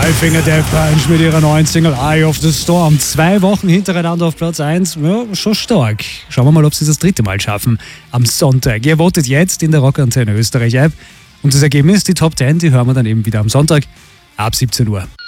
Five Death Punch mit ihrer neuen Single Eye of the Storm. 2 Wochen hintereinander auf Platz 1. Ja, schon stark. Schauen wir mal, ob sie das 3. Mal schaffen am Sonntag. Ihr votet jetzt in der Rockantenne Österreich App. Und das Ergebnis, die Top 10, die hören wir dann eben wieder am Sonntag ab 17 Uhr.